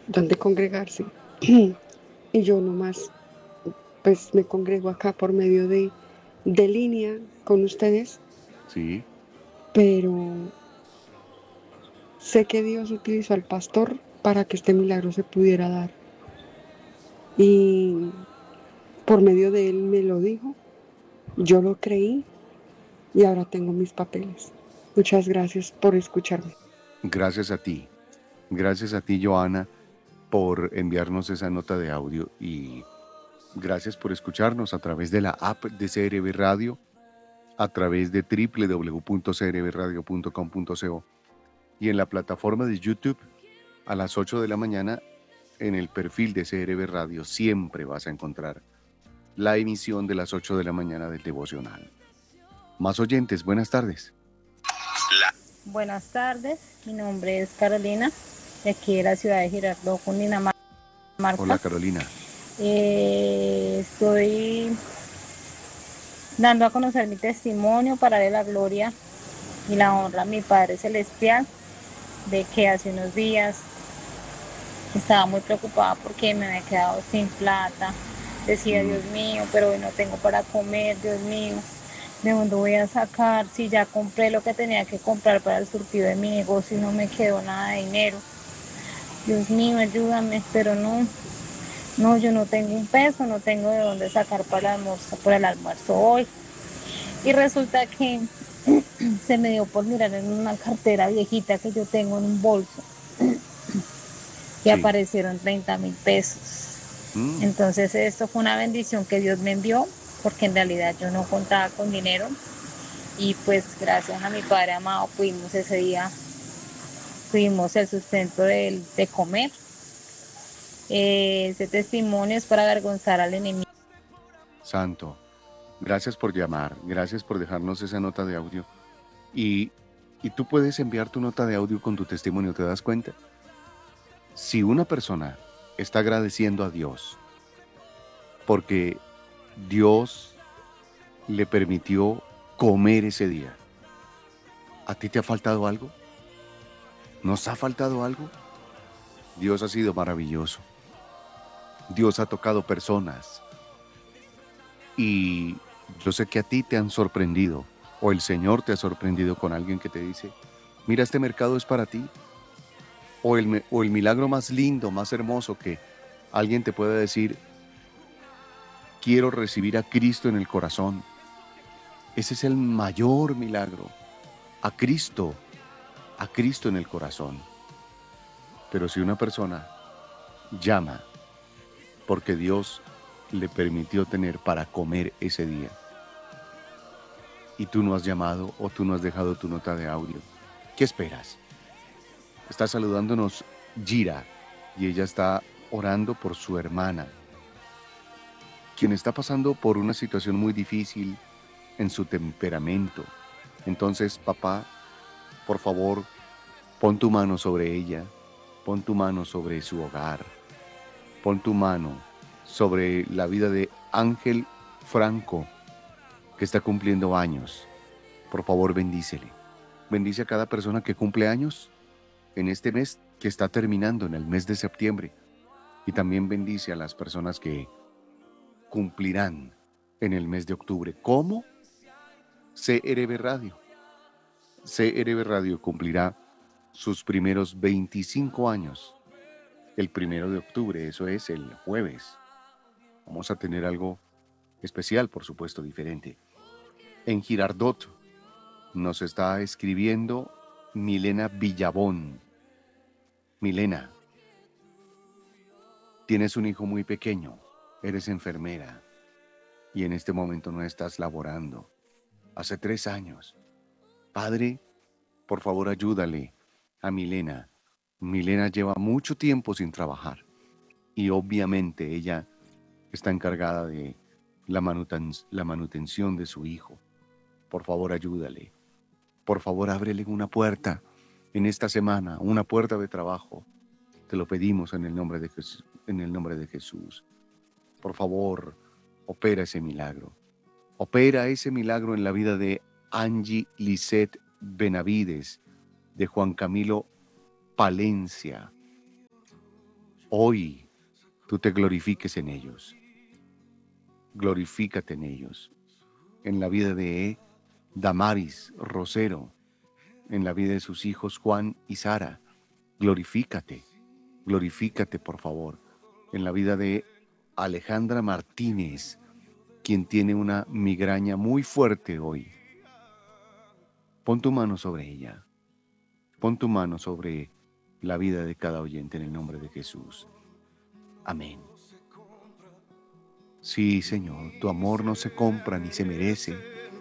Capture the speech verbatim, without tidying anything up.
donde congregarse. Y yo nomás, pues me congrego acá por medio de, de línea con ustedes, Sí. pero sé que Dios utilizó al pastor para que este milagro se pudiera dar. Y por medio de él me lo dijo, yo lo creí y ahora tengo mis papeles. Muchas gracias por escucharme. Gracias a ti. Gracias a ti, Joana, por enviarnos esa nota de audio y gracias por escucharnos a través de la app de C R B Radio, a través de w w w punto c r b radio punto com punto co y en la plataforma de YouTube a las ocho de la mañana en el perfil de C R B Radio siempre vas a encontrar la emisión de las ocho de la mañana del devocional. Más oyentes, buenas tardes. Buenas tardes, mi nombre es Carolina, de aquí de la ciudad de Girardot, Cundinamarca. Hola, Carolina. Eh, estoy dando a conocer mi testimonio para darle la gloria y la honra a mi Padre Celestial, de que hace unos días estaba muy preocupada porque me había quedado sin plata. Decía, Mm, Dios mío, pero hoy no tengo para comer, Dios mío, ¿de dónde voy a sacar? Si ya compré lo que tenía que comprar para el surtido de mi negocio y no me quedó nada de dinero. Dios mío, ayúdame, pero no, no, yo no tengo un peso, no tengo de dónde sacar para el almuerzo, para el almuerzo hoy. Y resulta que se me dio por mirar en una cartera viejita que yo tengo en un bolso y sí. aparecieron treinta mil pesos. Mm, Entonces esto fue una bendición que Dios me envió, porque en realidad yo no contaba con dinero y pues gracias a mi Padre amado pudimos ese día, tuvimos el sustento de, de comer. Eh, ese testimonio es para avergonzar al enemigo. santo. Gracias por llamar. Gracias por dejarnos esa nota de audio. Y, y tú puedes enviar tu nota de audio con tu testimonio, ¿te das cuenta? Si una persona está agradeciendo a Dios porque Dios le permitió comer ese día, ¿a ti te ha faltado algo? ¿Nos ha faltado algo? Dios ha sido maravilloso. Dios ha tocado personas y yo sé que a ti te han sorprendido o el Señor te ha sorprendido con alguien que te dice, mira, este mercado es para ti. O el, o el milagro más lindo, más hermoso que alguien te pueda decir, quiero recibir a Cristo en el corazón. Ese es el mayor milagro. A Cristo, a Cristo en el corazón. Pero si una persona llama porque Dios le permitió tener para comer ese día y tú no has llamado o tú no has dejado tu nota de audio, ¿qué esperas? Está saludándonos Gira y ella está orando por su hermana, quien está pasando por una situación muy difícil en su temperamento. Entonces, papá, por favor, pon tu mano sobre ella, pon tu mano sobre su hogar, pon tu mano sobre la vida de Ángel Franco, que está cumpliendo años. Por favor, bendícele. Bendice a cada persona que cumple años en este mes que está terminando, en el mes de septiembre. Y también bendice a las personas que cumplirán en el mes de octubre. ¿Cómo? C R B Radio. C R B Radio cumplirá sus primeros veinticinco años el primero de octubre, eso es el jueves. Vamos a tener algo especial, por supuesto, diferente. En Girardot nos está escribiendo Milena Villabón. Milena, tienes un hijo muy pequeño, eres enfermera y en este momento no estás laborando. Hace tres años. Padre, por favor ayúdale a Milena. Milena lleva mucho tiempo sin trabajar y obviamente ella está encargada de la, manuten la manutención de su hijo. Por favor, ayúdale. Por favor, ábrele una puerta en esta semana, una puerta de trabajo. Te lo pedimos en el nombre de Jesús. En el nombre de Jesús. Por favor, opera ese milagro. Opera ese milagro en la vida de Angie Lisette Benavides, de Juan Camilo Palencia, hoy tú te glorifiques en ellos. Glorifícate en ellos. En la vida de Damaris Rosero, en la vida de sus hijos Juan y Sara. Glorifícate, glorifícate por favor. En la vida de Alejandra Martínez, quien tiene una migraña muy fuerte hoy. Pon tu mano sobre ella. Pon tu mano sobre la vida de cada oyente en el nombre de Jesús. Amén. Sí, Señor, tu amor no se compra ni se merece.